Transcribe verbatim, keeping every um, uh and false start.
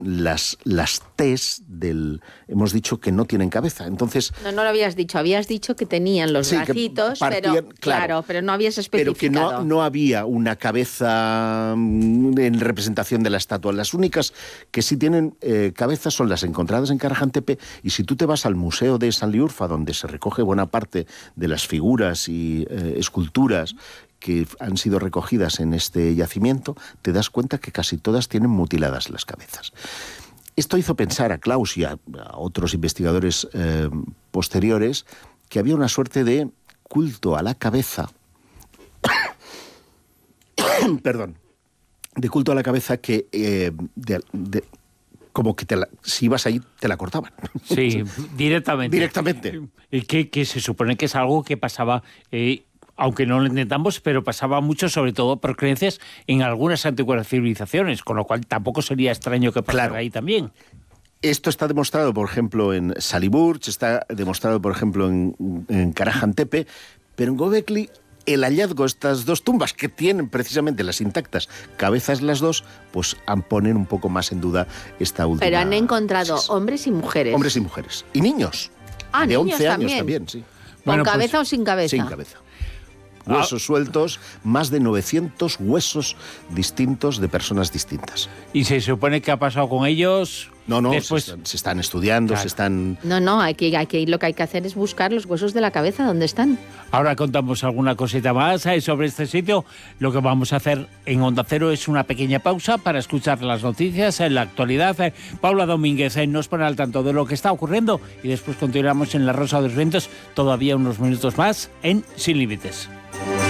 las, las Ts del... Hemos dicho que no tienen cabeza, entonces... No, no lo habías dicho, habías dicho que tenían los sí, bracitos, partían, pero, claro, claro, pero no habías especificado. Pero que no, no había una cabeza en representación de la estatua. Las únicas que sí tienen eh, cabezas son las encontradas en Karahan Tepe, y si tú te vas al Museo de Sanliurfa, donde se recoge buena parte de las figuras y eh, esculturas que han sido recogidas en este yacimiento, te das cuenta que casi todas tienen mutiladas las cabezas. Esto hizo pensar a Klaus y a, a otros investigadores eh, posteriores que había una suerte de culto a la cabeza, perdón, de culto a la cabeza que eh, de, de, como que te la, si ibas ahí te la cortaban. Sí, directamente. Directamente. Que, que se supone que es algo que pasaba... Eh, aunque no lo intentamos, pero pasaba mucho, sobre todo por creencias en algunas antiguas civilizaciones, con lo cual tampoco sería extraño que pasara claro. ahí también. Esto está demostrado, por ejemplo, en Saliburch, está demostrado, por ejemplo, en, en Karahan Tepe, pero en Göbekli el hallazgo, estas dos tumbas que tienen precisamente las intactas cabezas las dos, pues ponen un poco más en duda esta última. Pero han encontrado sí, hombres y mujeres. Hombres y mujeres. Y niños. Ah, de niños once también. años también, sí. ¿Con bueno, cabeza pues, o sin cabeza? Sin cabeza. Huesos ah. sueltos, más de novecientos huesos distintos de personas distintas. ¿Y se supone que ha pasado con ellos? No, no, después... se, están, se están estudiando, claro. se están... No, no, aquí, aquí lo que hay que hacer es buscar los huesos de la cabeza, ¿dónde están? Ahora contamos alguna cosita más sobre este sitio. Lo que vamos a hacer en Onda Cero es una pequeña pausa para escuchar las noticias en la actualidad. Paula Domínguez nos pone al tanto de lo que está ocurriendo y después continuamos en La Rosa de los Vientos todavía unos minutos más en Sin Límites.